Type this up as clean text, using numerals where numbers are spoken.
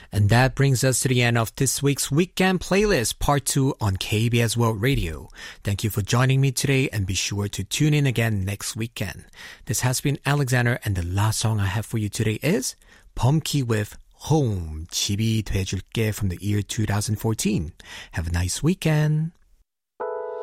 And that brings us to the end of this week's Weekend Playlist, Part 2 on KBS World Radio. Thank you for joining me today, and be sure to tune in again next weekend. This has been Alexander, and the last song I have for you today is Bumkey with Home, 집이 돼줄게 from the year 2014. Have a nice weekend.